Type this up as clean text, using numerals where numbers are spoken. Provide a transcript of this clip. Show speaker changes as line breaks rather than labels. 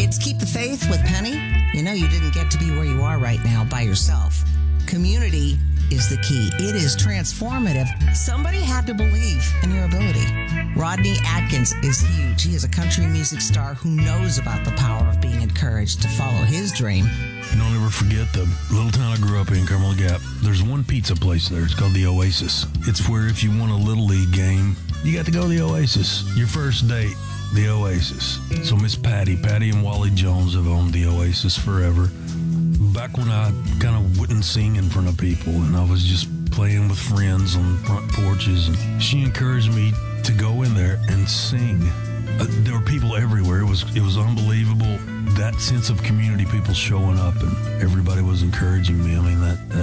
It's Keep the Faith with Penny. You know you didn't get to be where you are right now by yourself. Community is the key. It is transformative. Somebody had to believe in your ability. Rodney Atkins is huge. He is a country music star who knows about the power of being encouraged to follow his dream.
And don't ever forget the little town I grew up in, Carmel Gap. There's one pizza place there. It's called the Oasis. It's where if you want a Little League game, you got to go to the Oasis. Your first date, the Oasis. So Miss Patty and Wally Jones have owned the Oasis forever. Back when I kind of wouldn't sing in front of people and I was just playing with friends on front porches, and she encouraged me to go in there and sing. There were people everywhere. It was unbelievable. That sense of community, people showing up, and everybody was encouraging me. I mean, that